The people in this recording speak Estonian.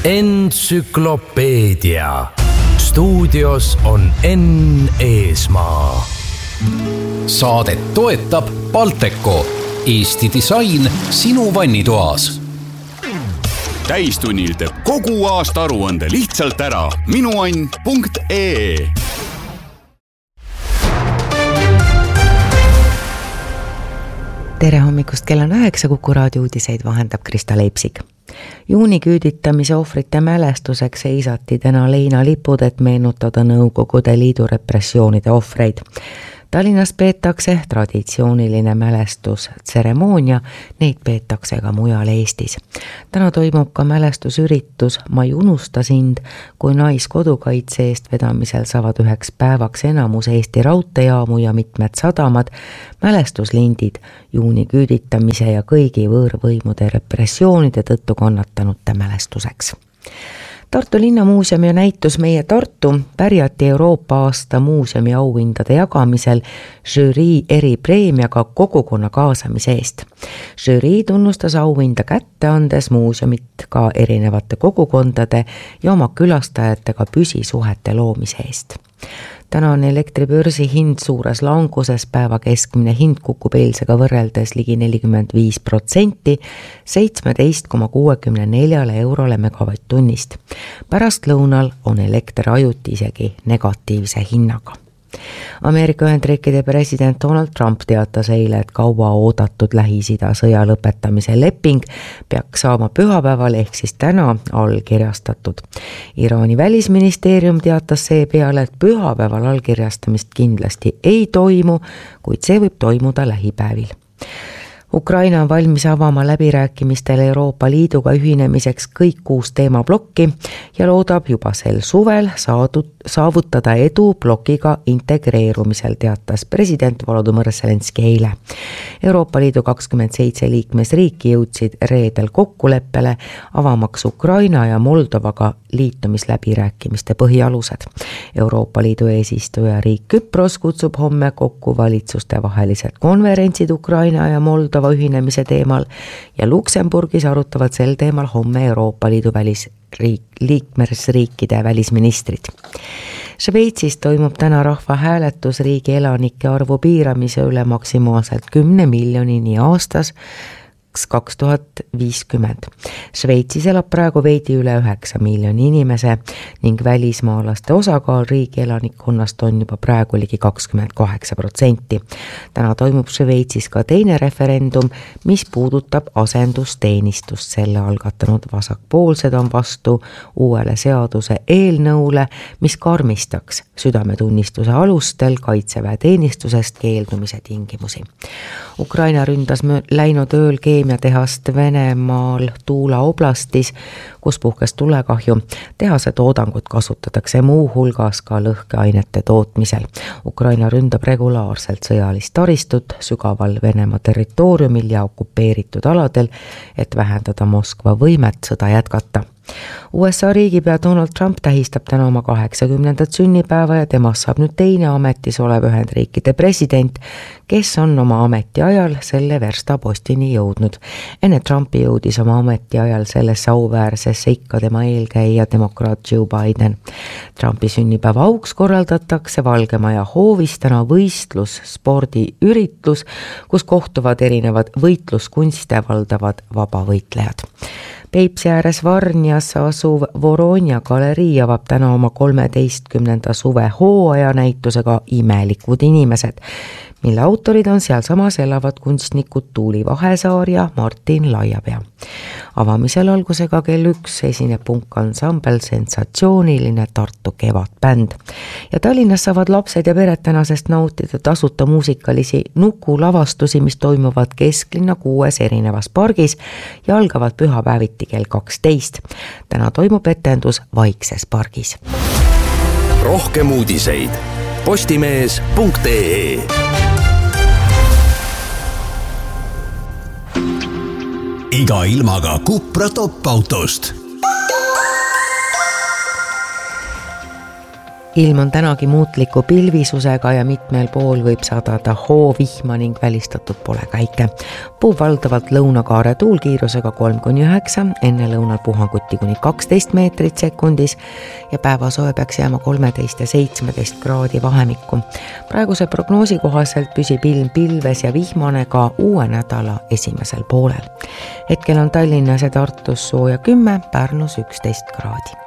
Entsüklopeedia. Stuudios on Enn Eesmaa. Saadet toetab Balteco, Eesti disain sinu vannitoas. Täistunnil teeb kogu aasta aruande lihtsalt ära minuann.ee. Tere hommikust, kell on 9, Kuku raadio uudiseid vahendab Krista Leipsik. Juuniküüditamise ohvrite mälestuseks seisati täna leinalipud, et meenutada Nõukogude Liidu repressioonide ohvreid. Tallinnas peetakse traditsiooniline mälestustseremoonia, neid peetakse ka mujal Eestis. Täna toimub ka mälestusüritus Ma ei unusta sind, kui naiskodukaitse eest vedamisel saavad üheks päevaks enamus Eesti raudteejaamu ja mitmed sadamad, mälestuslindid juuniküüditamise ja kõigi võõrvõimude repressioonide tõttu kannatanute mälestuseks. Tartu linnamuuseumi ja näitus Meie Tartu pärjati Euroopa aasta muuseumi auhindade jagamisel žürii eripreemiaga kogukonna kaasamise eest. Žürii tunnustas auhinda kätte andes muuseumit ka erinevate kogukondade ja oma külastajatega püsisuhete loomise eest. Täna on elektribörsi hind suures languses, päeva keskmine hind kukub eilsega võrreldes ligi 45%, 17,64 eurole megavatt-tunnist. Pärast lõunal on elekter ajuti isegi negatiivse hinnaga. Ameerika Ühendriikide president Donald Trump teatas eile, et kaua oodatud Lähis-Ida sõja lõpetamise leping peaks saama pühapäeval ehk siis täna allkirjastatud. Iraani välisministeerium teatas seepeale, et pühapäeval allkirjastamist kindlasti ei toimu, kuid see võib toimuda lähipäevil. Ukraina on valmis avama läbirääkimistel Euroopa Liiduga ühinemiseks kõik 6 teemablokki ja loodab juba sel suvel saavutada edu blokiga integreerumisel, teatas president Volodõmõr Zelenski eile. Euroopa Liidu 27 liikmesriiki jõudsid reedel kokkuleppele avamaks Ukraina ja Moldovaga liitumisläbirääkimiste põhialused. Euroopa Liidu eesistuja riik Küpros kutsub homme kokku valitsuste vahelised konverentsid Ukraina ja Moldova ühinemise teemal ja Luksemburgis arutavad sel teemal homme Euroopa Liidu liikmesriikide välisministrid. Šveitsis toimub täna rahvahääletus riigi elanike arvu piiramise üle maksimaalselt 10 miljonini aastas 2050. Šveitsis elab praegu veidi üle 9 miljoni inimese ning välismaalaste osakaal riigi elanikkonnast on juba praegu ligi 28%. Täna toimub Šveitsis ka teine referendum, mis puudutab asendusteenistust. Selle algatanud vasakpoolsed on vastu uuele seaduse eelnõule, mis karmistaks südametunnistuse alustel kaitseväeteenistusest keeldumise tingimusi. Ukraina ründas läinud ööl keemiatehast Venemaal Tuula oblastis, kus puhkes tulekahju. Tehase toodangut kasutatakse muu hulgas ka lõhkeainete tootmisel. Ukraina ründab regulaarselt sõjalist taristut sügaval Venemaa territooriumil ja okupeeritud aladel, et vähendada Moskva võimet sõda jätkata. USA riigipea Donald Trump tähistab täna oma 80. sünnipäeva ja temast saab nüüd teine ametis olev Ühendriikide president, kes on oma ametiajal selle verstapostini jõudnud. Enne Trumpi jõudis oma ametiajal sellesse auväärsesse ikka tema eelkäija demokraat Joe Biden. Trumpi sünnipäeva auks korraldatakse Valgemaja hoovis täna spordiüritlus, kus kohtuvad erinevad võitluskunste valdavad vabavõitlejad. Peipsi ääres Varnjas asuv Voronia galerii avab täna oma 13. suve hooaja näitusega Imelikud inimesed, mille autorid on sealsamas elavad kunstnikud Tuuli Vahesaar ja Martin Laiapea. Avamisel algusega kell 1 esineb punkansambel Sensatsiooniline Tartu Kevadbänd. Ja Tallinnas saavad lapsed ja pered tänasest nautida tasuta muusikalisi nukulavastusi, mis toimuvad kesklinna 6 erinevas pargis ja algavad pühapäeviti kell 12. Täna toimub etendus Vaikses pargis. Rohkem uudiseid postimees.ee. Iga ilmaga Cupra top-autost. ilm on tänagi muutliku pilvisusega ja mitmel pool võib sadada hoovihma ning välistatud pole käike. Puhub valdavalt lõunakaare tuulkiirusega 3-9, enne lõunal puhanguti kuni 12 meetrit sekundis ja päevasoe peaks jääma 13 ja 17 kraadi vahemikku. Praeguse prognoosi kohaselt püsib ilm pilves ja vihmane ka uue nädala esimesel poolel. Hetkel on Tallinnas ja Tartus sooja 10, Pärnus 11 kraadi.